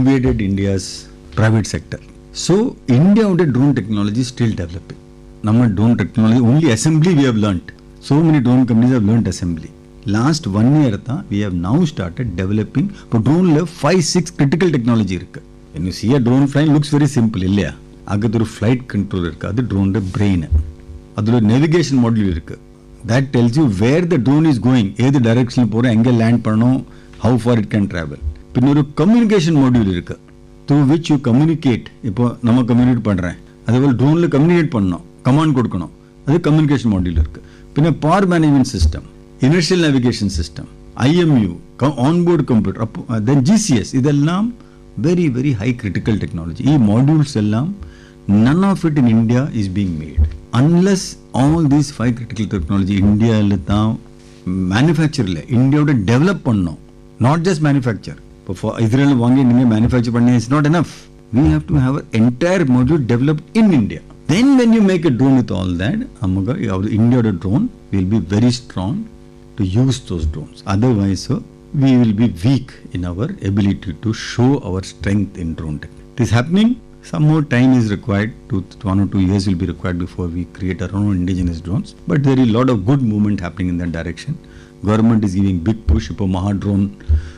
invaded India's private sector. So India with drone technology is still developing. Nama drone technology only assembly we have learnt. So many drone companies have learnt assembly. Last 1 year we have now started developing. For drone level 5-6 critical technology irukku. When you see a drone flying, looks very simple illaya. Agathuru flight control irukku. Adu drone brain. Adula navigation module irukku. That tells you where the drone is going, either direction pora, enga land panno, how far it can travel. Pinna oru communication module irukku, through which you communicate. Ipo nama communicate pandren, aduvol drone la communicate pannom, command kodukano, adu communication module irukku. Pinna power management system, inertial navigation system, IMU, onboard computer, then GCS, idellam very very high critical technology. Ee modules ellam none of it in India is being made unless all these 5 critical technology India la tha manufacture la India oda develop pannom, not just manufacture. For Israel vaangi ninga manufacture panna is not enough. We have to have an entire module developed in India. Then when you make a drone with all that, amaga India oda drone will be very strong to use those drones. Otherwise we will be weak in our ability to show our strength in drone tech. It is happening. Some more time is required. 1 or 2 years will be required before we create our own indigenous drones. But there is a lot of good movement happening in that direction. Government is giving big push. Ipo Maha Drone,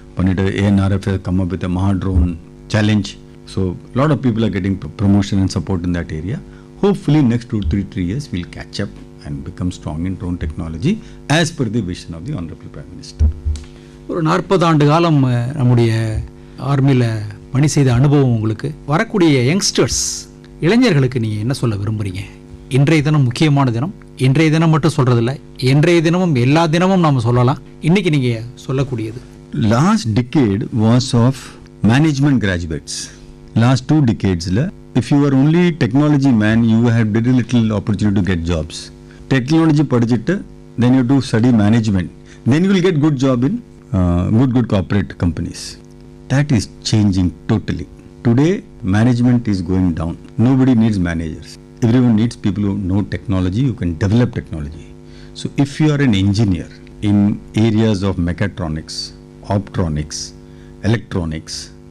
ANRF has come up with a Maha Drone challenge. So a lot of people are getting promotion and support in that area. Hopefully next 2-3 years we'll catch up and become strong in drone technology as per the vision of the Honorable Prime Minister. ஒரு 40 ஆண்டு காலம் நம்முடைய ஆர்மியில் பணி செய்த அனுபவம் உங்களுக்கு, வரக்கூடிய யங்ஸ்டர்ஸ் இளைஞர்களுக்கு நீங்கள் என்ன சொல்ல விரும்புகிறீங்க? இன்றைய தினம் முக்கியமான தினம். இன்றைய தினம் மட்டும் சொல்கிறதில்ல, இன்றைய தினமும் எல்லா தினமும் நாம் சொல்லலாம். இன்றைக்கி நீங்கள் சொல்லக்கூடியது. Last decade was of management graduates. Last 2 decades, if you were only technology man, you had very little opportunity to get jobs. Technology படிச்சிட்டு, then you do study management. Then you will get good job in good corporate companies. That is changing totally. Today, management is going down. Nobody needs managers. Everyone needs people who know technology, who can develop technology. So if you are an engineer in areas of mechatronics, optronics, electronics,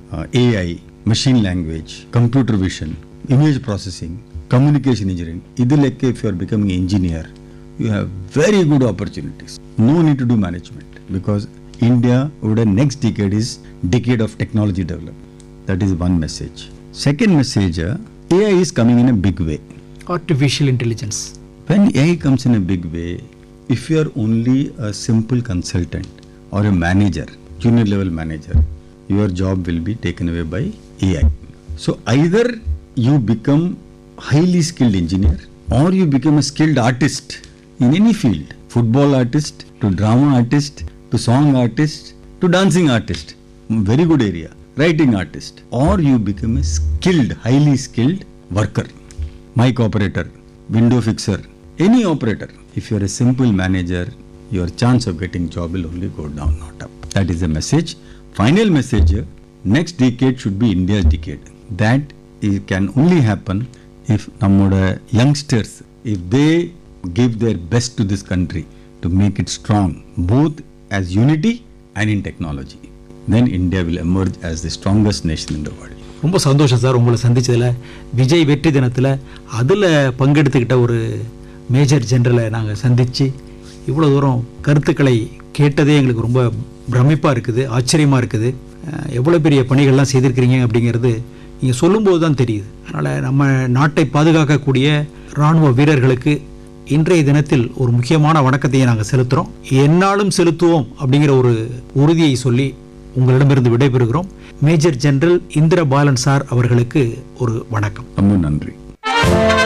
AI, machine language, computer vision, image processing, communication engineering, if you are becoming an engineer, you have very good opportunities. No need to do management, because India over the next decade is decade of technology development. That is one message. Second message, AI is coming in a big way. Artificial intelligence. When AI comes in a big way, if you are only a simple consultant or a manager, junior level manager, your job will be taken away by AI. So either you become highly skilled engineer or you become a skilled artist in any field. Football artist to drama artist to song artist to dancing artist, very good area, writing artist, or you become a skilled, highly skilled worker, mic operator, window fixer, any operator. If you are a simple manager, your chance of getting job will only go down, not up. That is the message. Final message, next decade should be India's decade. That can only happen if nammoda youngsters, if they give their best to this country to make it strong, both as unity and in technology, then India will emerge as the strongest nation in the world. ரொம்ப சந்தோஷம் sir உங்களை சந்திச்சதில். விஜய் வெற்றி தினத்தில் அதில் பங்கெடுத்துக்கிட்ட ஒரு major ஜெனரலை நாங்கள் சந்தித்து இவ்வளோ தூரம் கருத்துக்களை கேட்டதே எங்களுக்கு ரொம்ப பிரமிப்பாக இருக்குது, ஆச்சரியமாக இருக்குது. எவ்வளோ பெரிய பணிகள்லாம் செய்திருக்கிறீங்க அப்படிங்கிறது நீங்கள் சொல்லும்போது தான் தெரியுது. அதனால் நம்ம நாட்டை பாதுகாக்கக்கூடிய இராணுவ வீரர்களுக்கு இன்றைய தினத்தில் ஒரு முக்கியமான வணக்கத்தையே நாங்கள் செலுத்துகிறோம். எந்நாளும் செலுத்துவோம் அப்படிங்கிற ஒரு உறுதியை சொல்லி உங்களிடமிருந்து விடைபெறுகிறோம். மேஜர் ஜெனரல் இந்திர பாலன் சார் அவர்களுக்கு ஒரு வணக்கம். ரொம்ப நன்றி.